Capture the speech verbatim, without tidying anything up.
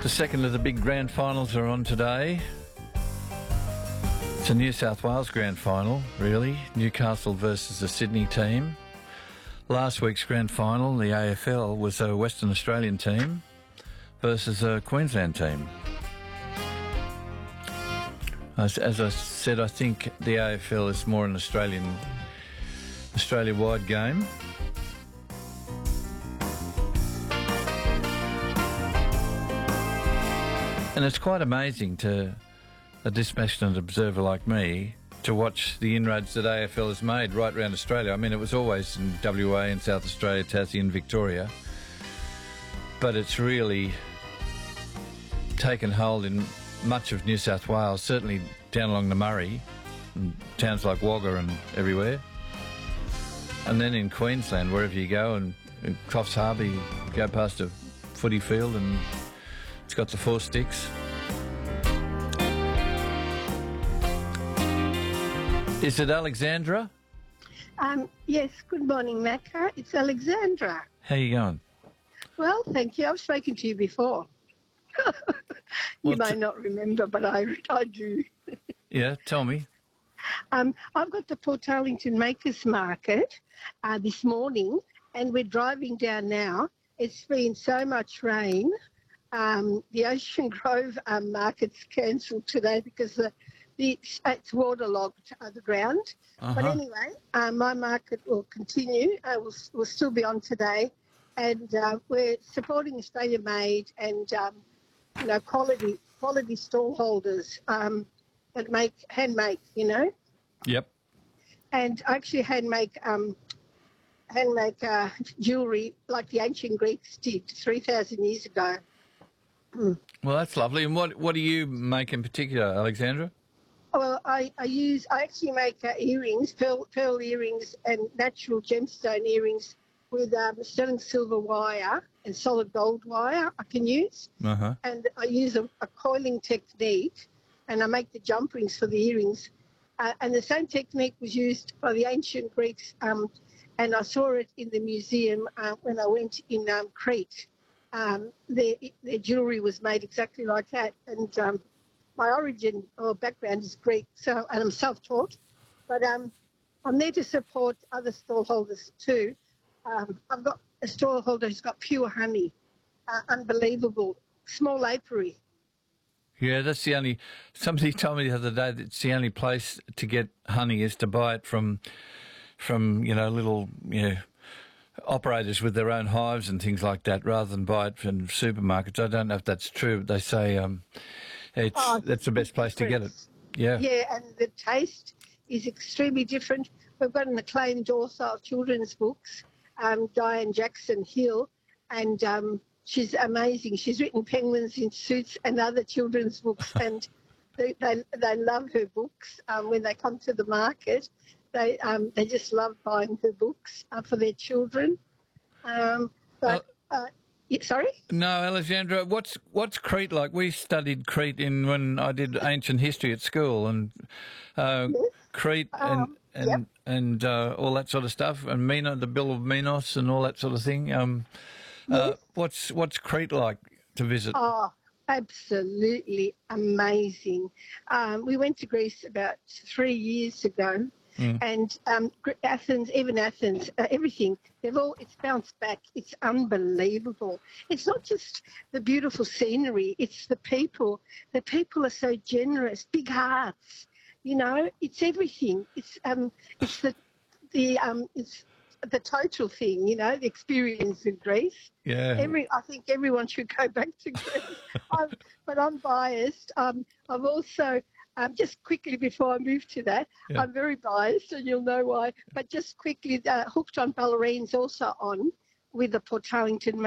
The second of the big grand finals are on today. It's a New South Wales grand final, really. Newcastle versus the Sydney team. Last week's grand final, the A F L, was a Western Australian team versus a Queensland team. As, as I said, I think the A F L is more an Australian, Australia-wide game. And it's quite amazing to a dispassionate observer like me to watch the inroads that A F L has made right around Australia. I mean, it was always in W A and South Australia, Tassie and Victoria. But it's really taken hold in much of New South Wales, certainly down along the Murray, and towns like Wagga and everywhere. And then in Queensland, wherever you go, and in Coffs Harbour, you go past a footy field and it's got the four sticks. Is it Alexandra? Um, yes, good morning, Macca. It's Alexandra. How you going? Well, thank you. I've spoken to you before. You Well, may t- not remember, but I, I do. Yeah, tell me. Um, I've got the Port Arlington Makers Market uh, this morning, and we're driving down now. It's been so much rain. Um, the Ocean Grove um, market's cancelled today because the, the, it's waterlogged uh, the ground. Uh-huh. But anyway, uh, my market will continue. Uh, will will still be on today, and uh, we're supporting Australia Made and um, you know quality quality stall holders um, that make hand make. You know. Yep. And actually hand make um, hand make uh, jewellery like the ancient Greeks did three thousand years ago. Well, that's lovely. And what what do you make in particular, Alexandra? Well, I, I use I actually make uh, earrings, pearl, pearl earrings, and natural gemstone earrings with um, sterling silver wire and solid gold wire. I can use, Uh-huh. and I use a, a coiling technique, and I make the jump rings for the earrings. Uh, and the same technique was used by the ancient Greeks, um, and I saw it in the museum uh, when I went in um, Crete. Um, their, their jewellery was made exactly like that. And um, my origin or background is Greek, so and I'm self-taught. But um, I'm there to support other stallholders too. Um, I've got a stallholder who's got pure honey, uh, unbelievable, small apiary. Yeah, that's the only... Somebody told me the other day that it's the only place to get honey is to buy it from, from you know, little, you know, operators with their own hives and things like that, rather than buy it from supermarkets. I don't know if that's true, but they say um, it's Oh, that's the best place to get it. Yeah. Yeah, and the taste is extremely different. We've got an acclaimed author of children's books, um, Diane Jackson Hill, and um, she's amazing. She's written Penguins in Suits and other children's books, and they, they, they love her books um, when they come to the market. They um, they just love buying her books uh, for their children. Um, but uh, yeah, sorry. No, Alexandra, what's what's Crete like? We studied Crete in when I did ancient history at school, and uh, Yes. Crete and Um, and yep. and uh, all that sort of stuff, and Minos, the Bill of Minos, and all that sort of thing. Um, uh, Yes. what's what's Crete like to visit? Oh, absolutely amazing. Um, we went to Greece about three years ago. Mm. And um, Gr- Athens, even Athens, uh, everything, they've all, it's bounced back. It's unbelievable. It's not just the beautiful scenery, it's the people. The people are so generous, big hearts, you know, it's everything. It's um, it's the, the, um, it's the total thing, you know, the experience in Greece. Yeah. Every, I think everyone should go back to Greece. I'm, but I'm biased. Um, I've also... Um, just quickly before I move to that, Yeah. I'm very biased and you'll know why. But just quickly, uh, Hooked on Ballerine's also on with the Port Arlington